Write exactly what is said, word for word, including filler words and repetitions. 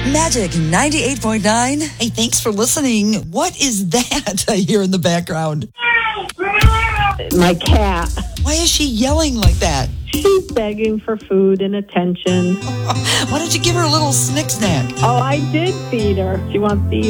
Magic ninety-eight point nine. Hey, thanks for listening. What is that I hear in the background? My cat. Why is she yelling like that? She's begging for food and attention. Why don't you give her a little snick snack? Oh, I did feed her. She wants to eat